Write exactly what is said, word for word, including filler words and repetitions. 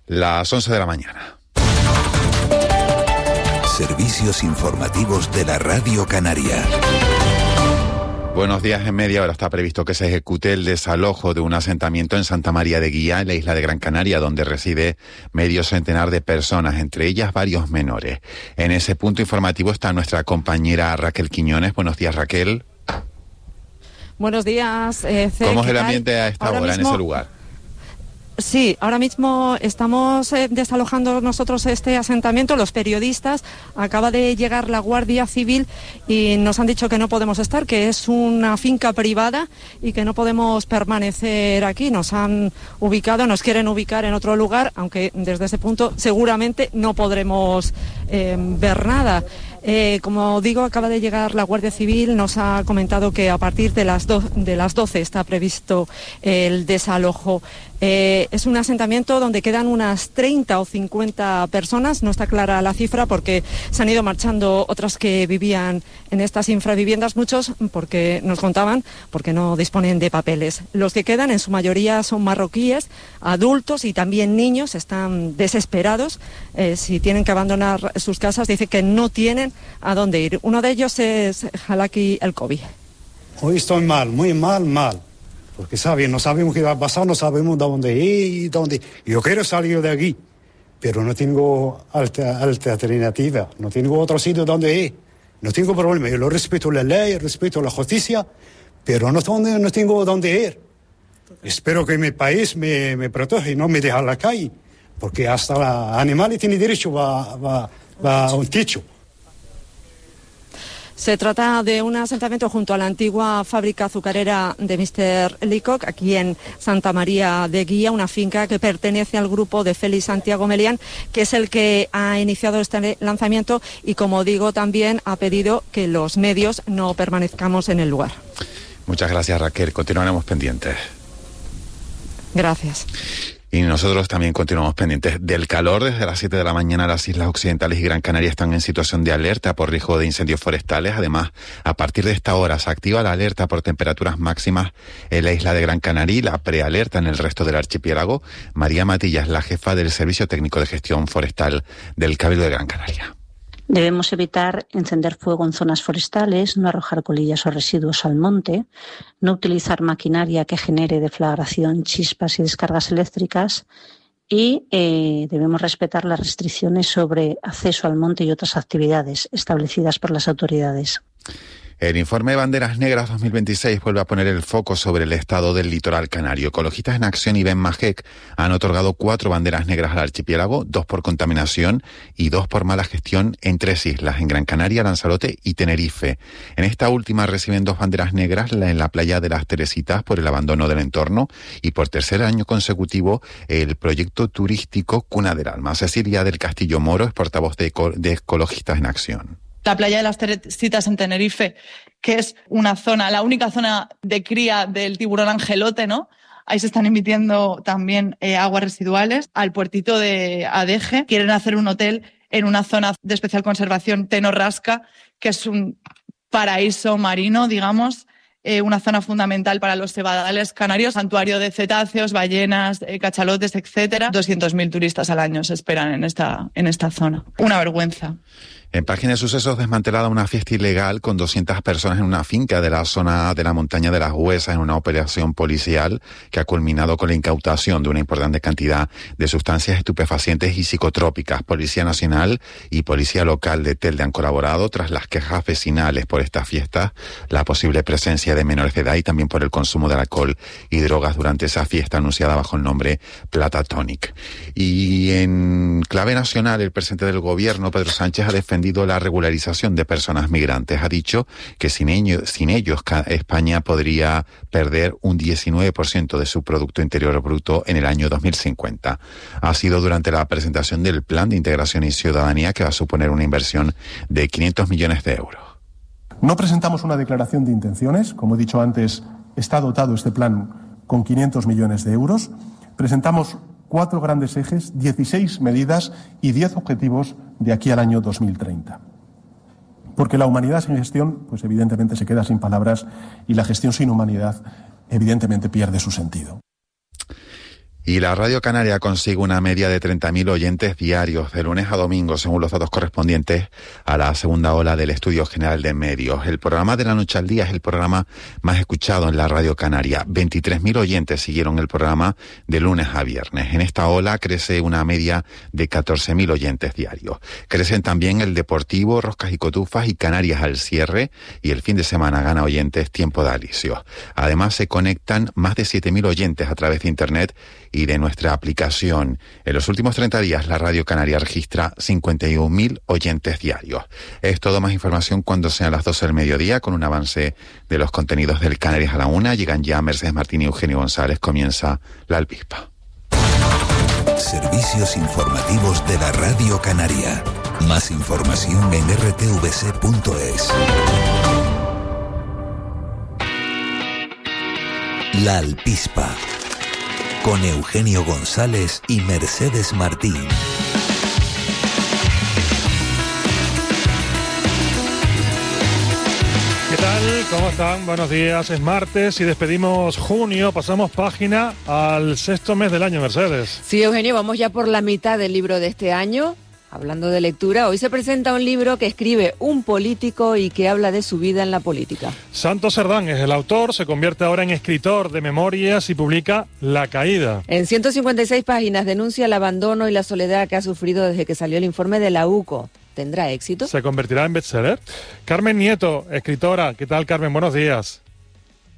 Las once de la mañana. Servicios informativos de la Radio Canaria. Buenos días. En media hora está previsto que se ejecute el desalojo de un asentamiento en Santa María de Guía, en la isla de Gran Canaria, donde reside medio centenar de personas, entre ellas varios menores. En ese punto informativo está nuestra compañera Raquel Quiñones. Buenos días, Raquel. Buenos días. Eh, ¿Cómo es el ambiente a esta Ahora hora mismo... en ese lugar? Sí, ahora mismo estamos eh, desalojando nosotros este asentamiento, los periodistas. Acaba de llegar la Guardia Civil y nos han dicho que no podemos estar, que es una finca privada y que no podemos permanecer aquí. Nos han ubicado, nos quieren ubicar en otro lugar, aunque desde ese punto seguramente no podremos eh, ver nada. Eh, como digo, acaba de llegar la Guardia Civil, nos ha comentado que a partir de las, do- de las doce está previsto el desalojo. Eh, es un asentamiento donde quedan unas treinta o cincuenta personas, no está clara la cifra porque se han ido marchando otras que vivían en estas infraviviendas, muchos porque nos contaban, porque no disponen de papeles. Los que quedan en su mayoría son marroquíes, adultos y también niños, están desesperados. Eh, si tienen que abandonar sus casas, dice que no tienen a dónde ir. Uno de ellos es Halaki El Kobi. Hoy estoy mal, muy mal, mal. Porque sabe, no sabemos qué va a pasar, no sabemos de dónde ir y dónde. Yo quiero salir de aquí, pero no tengo alta, alta alternativa, no tengo otro sitio donde ir. No tengo problema, yo lo respeto la ley, respeto la justicia, pero no, donde, no tengo dónde ir. Espero que mi país me, me proteja y no me deje a la calle, porque hasta los animales tienen derecho a, a, a un techo. Se trata de un asentamiento junto a la antigua fábrica azucarera de mister Leacock, aquí en Santa María de Guía, una finca que pertenece al grupo de Félix Santiago Melián, que es el que ha iniciado este lanzamiento y, como digo, también ha pedido que los medios no permanezcamos en el lugar. Muchas gracias, Raquel. Continuaremos pendientes. Gracias. Y nosotros también continuamos pendientes del calor. Desde las siete de la mañana las islas occidentales y Gran Canaria están en situación de alerta por riesgo de incendios forestales. Además, a partir de esta hora se activa la alerta por temperaturas máximas en la isla de Gran Canaria y la prealerta en el resto del archipiélago. María Matilla es la jefa del Servicio Técnico de Gestión Forestal del Cabildo de Gran Canaria. Debemos evitar encender fuego en zonas forestales, no arrojar colillas o residuos al monte, no utilizar maquinaria que genere deflagración, chispas y descargas eléctricas y eh, debemos respetar las restricciones sobre acceso al monte y otras actividades establecidas por las autoridades. El informe Banderas Negras dos mil veintiséis vuelve a poner el foco sobre el estado del litoral canario. Ecologistas en Acción y BenMajec han otorgado cuatro banderas negras al archipiélago, dos por contaminación y dos por mala gestión en tres islas, en Gran Canaria, Lanzarote y Tenerife. En esta última reciben dos banderas negras en la playa de las Teresitas por el abandono del entorno y por tercer año consecutivo el proyecto turístico Cuna del Alma. Cecilia del Castillo Moro es portavoz de, Eco- de Ecologistas en Acción. La playa de las Teresitas en Tenerife, que es una zona, la única zona de cría del tiburón angelote, ¿no? Ahí se están emitiendo también eh, aguas residuales. Al puertito de Adeje quieren hacer un hotel en una zona de especial conservación, Tenorrasca, que es un paraíso marino, digamos, eh, una zona fundamental para los cebadales canarios, santuario de cetáceos, ballenas, eh, cachalotes, etcétera. doscientos mil turistas al año se esperan en esta, en esta zona. Una vergüenza. En Página de Sucesos, desmantelada una fiesta ilegal con doscientas personas en una finca de la zona de la montaña de las Huesas en una operación policial que ha culminado con la incautación de una importante cantidad de sustancias estupefacientes y psicotrópicas. Policía Nacional y Policía Local de Telde han colaborado tras las quejas vecinales por esta fiesta, la posible presencia de menores de edad y también por el consumo de alcohol y drogas durante esa fiesta anunciada bajo el nombre Platatonic. Y en clave nacional, el presidente del gobierno, Pedro Sánchez, ha defendido la regularización de personas migrantes. Ha dicho que sin ellos, sin ellos España podría perder un diecinueve por ciento de su Producto Interior Bruto en el año dos mil cincuenta. Ha sido durante la presentación del Plan de Integración y Ciudadanía, que va a suponer una inversión de quinientos millones de euros. No presentamos una declaración de intenciones. Como he dicho antes, está dotado este plan con quinientos millones de euros. Presentamos cuatro grandes ejes, dieciséis medidas y diez objetivos de aquí al año dos mil treinta. Porque la humanidad sin gestión, pues evidentemente se queda sin palabras y la gestión sin humanidad, evidentemente pierde su sentido. Y la Radio Canaria consigue una media de treinta mil oyentes diarios de lunes a domingo, según los datos correspondientes a la segunda ola del Estudio General de Medios. El programa de la noche al día es el programa más escuchado en la Radio Canaria. veintitrés mil oyentes siguieron el programa de lunes a viernes. En esta ola crece una media de catorce mil oyentes diarios. Crecen también el Deportivo, Roscas y Cotufas y Canarias al cierre, y el fin de semana gana oyentes Tiempo de Alicios. Además se conectan más de siete mil oyentes a través de Internet y de nuestra aplicación. En los últimos treinta días, la Radio Canaria registra cincuenta y un mil oyentes diarios. Es todo, más información cuando sean las doce del mediodía, con un avance de los contenidos del Canarias a la una. Llegan ya Mercedes Martín y Eugenio González. Comienza La Alpispa. Servicios informativos de la Radio Canaria. Más información en r t v c punto es. La Alpispa, con Eugenio González y Mercedes Martín. ¿Qué tal? ¿Cómo están? Buenos días. Es martes y despedimos junio. Pasamos página al sexto mes del año, Mercedes. Sí, Eugenio, vamos ya por la mitad del libro de este año. Hablando de lectura, hoy se presenta un libro que escribe un político y que habla de su vida en la política. Santos Cerdán es el autor, se convierte ahora en escritor de memorias y publica La Caída. En ciento cincuenta y seis páginas denuncia el abandono y la soledad que ha sufrido desde que salió el informe de la U C O. ¿Tendrá éxito? ¿Se convertirá en bestseller? Carmen Nieto, escritora. ¿Qué tal, Carmen? Buenos días.